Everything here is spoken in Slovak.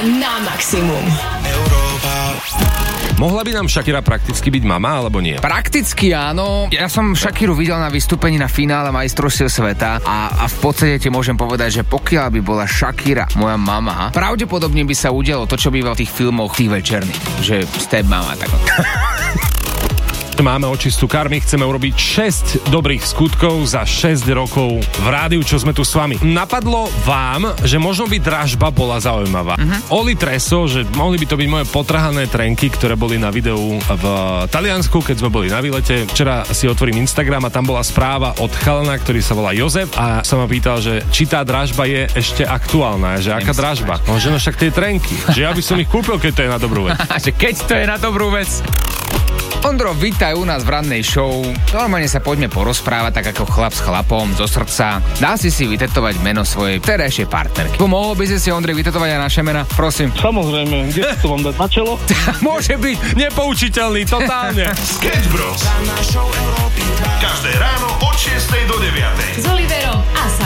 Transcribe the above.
na maximum. Mohla by nám Shakira prakticky byť mama, alebo nie? Prakticky áno. Ja som Shakiru videl na vystúpení na finále majstrovstiev sveta a v podstate ti môžem povedať, že pokiaľ by bola Shakira moja mama, pravdepodobne by sa udialo to, čo býva v tých filmoch tých večerných. Že step mama, tak. Máme očistú karmy, chceme urobiť 6 dobrých skutkov za 6 rokov v rádiu, čo sme tu s vami. Napadlo vám, že možno by dražba bola zaujímavá. Oli Treso, že mohli by to byť moje potrhané trenky, ktoré boli na videu v Taliansku, keď sme boli na výlete. Včera si otvorím Instagram a tam bola správa od chalana, ktorý sa volá Jozef a sa ma pýtal, že či tá dražba je ešte aktuálna, že aká dražba. No, že no však tie trenky, že ja by som ich kúpil, keď to je na dobrú vec. Že keď to je na dobrú vec. Ondro, vítaj u nás v rannej show. Normálne sa poďme porozprávať tak ako chlap s chlapom, zo srdca. Dá si vytetovať meno svojej terajšej partnerky. Pomohol by si Ondrej vytetovať aj naše mena? Prosím. Samozrejme, kde to mám dať? Na čelo? Môže byť nepoučiteľný, totálne. Sketch Bros.